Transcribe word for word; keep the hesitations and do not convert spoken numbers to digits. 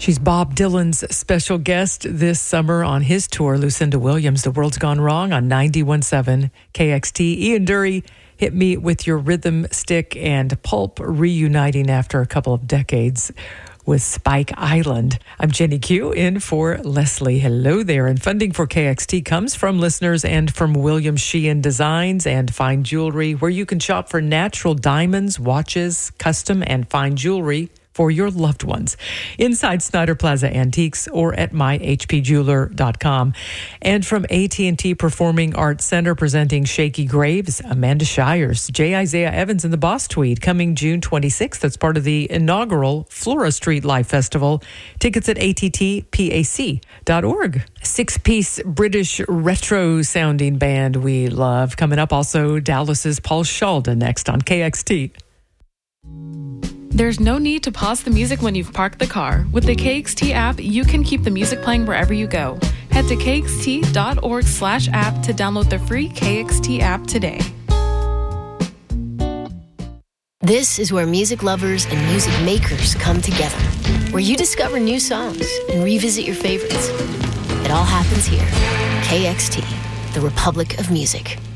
She's Bob Dylan's special guest this summer on his tour. Lucinda Williams, The World's Gone Wrong on ninety-one point seven K X T. Ian Dury, Hit Me With Your Rhythm Stick, and Pulp reuniting after a couple of decades with Spike Island. I'm Jenny Q, in for Leslie. Hello there. And funding for K X T comes from listeners and from William Sheehan Designs and Fine Jewelry, where you can shop for natural diamonds, watches, custom and fine jewelry for your loved ones inside Snyder Plaza Antiques or at my h p jeweler dot com. And from A T and T Performing Arts Center, presenting Shaky Graves, Amanda Shires, J. Isaiah Evans and the Boss Tweed, coming June twenty-sixth. That's part of the inaugural Flora Street Live Festival. Tickets at a t t pac dot org. Six-piece British retro-sounding band we love. Coming up also, Dallas's Paul Shalda next on K X T. There's no need to pause the music when you've parked the car. With the K X T app, you can keep the music playing wherever you go. Head to k x t dot org slash app to download the free K X T app today. This is where music lovers and music makers come together, where you discover new songs and revisit your favorites. It all happens here. K X T, the Republic of Music.